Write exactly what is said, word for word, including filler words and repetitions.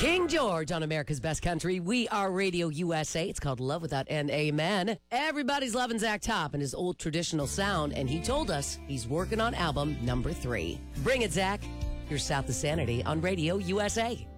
King George on America's Best Country. We are Radio U S A. It's called Love Without an Amen. Everybody's loving Zach Top and his old traditional sound, and he told us he's working on album number three. Bring it, Zach. Here's South of Sanity on Radio U S A.